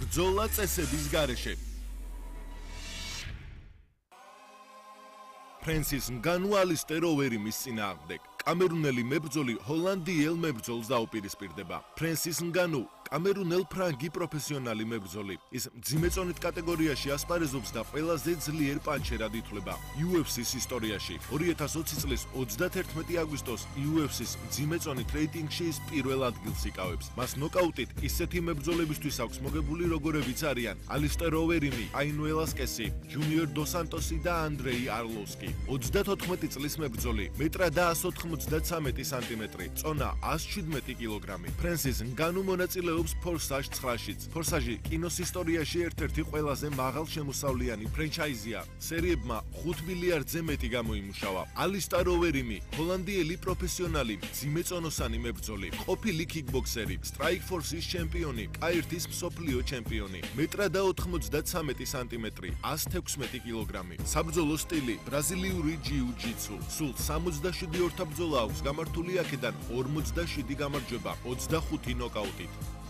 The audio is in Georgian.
ბრძოლა წესების გარეშე. ფრენსის ნგანუ ალისტერ ოვერიმის წინააღმდეგ. კამერუნელი მებრძოლი ჰოლანდიელ მებრძოლს დაუპირისპირდება. ფრენსის ნგანუ კამერუნელ ფრანგი პროფესიონალი მებრძოლი. ის მძიმე წონით კატეგორიაში ასპარეზობს და ყველაზე ძლიერ პანჩერად ითვლება UFC-ს ისტორიაში. 2020 წლის 31 აგვისტოს UFC-ს მძიმე წონით რეიტინგში ის პირველ ადგილს იკავებს. მას ნოკაუტით ისეთი მებრძოლებისთვის აქვს მოგებული როგორებიც არიან ალისტერ ოვერიმი, კაინ ველასკესი, ჯუნიორ დო სანტოსი და ანდრეი არლოვსკი. 34 წლის მებრძოლი, მეტრა და 153 სანტიმეტრი, წონა 117 კილოგრამი. ფრენსის ნგანუ მონაწილეობს ფორსაჟ 9-შიც. ფორსაჟი კინოს ისტორიაში ერთ-ერთი ყველაზე მაღალ შემოსავლიანი ფრენჩაიზია. სერიებმა 5 მილიარდზე მეტი გამოიმუშავა. ალისტერ ოვერიმი, ჰოლანდიელი პროფესიონალი, ძიმეწონოსანი მებრძოლი, ყოფილი კიკბოქსერი, სტრაიკ ფორსის ჩემპიონი, კაირთის მსოფლიო ჩემპიონი, მეტრა და 93 სანტიმეტრი, 116 კილოგრამი. საბრძოლო სტილი ბრაზილიური ჯიუ-ჯიტსუ. სულ 67 ორთაბრძოლა აქვს გამართული, აქედან 47 გამარჯვება, 25 ნოკაუტით.